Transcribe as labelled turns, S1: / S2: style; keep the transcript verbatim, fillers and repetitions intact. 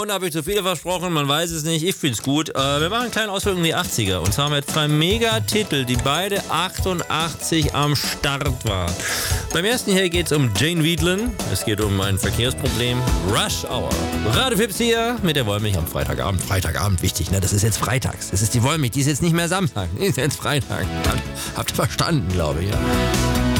S1: Jahrhundert habe ich zu viele versprochen, man weiß es nicht, ich finde es gut. Äh, wir machen einen kleinen Ausflug in die achtziger. Und zwar haben wir jetzt zwei Megatitel, die beide achtundachtzig am Start waren. Beim ersten hier geht es um Jane Wiedlin. Es geht um ein Verkehrsproblem. Rush Hour. Radio Fips hier mit der Wollmilch am Freitagabend. Freitagabend, wichtig, ne? Das ist jetzt freitags. Das ist die Wollmilch, die ist jetzt nicht mehr Samstag. Die ist jetzt Freitag. Habt ihr verstanden, glaube ich. Ja.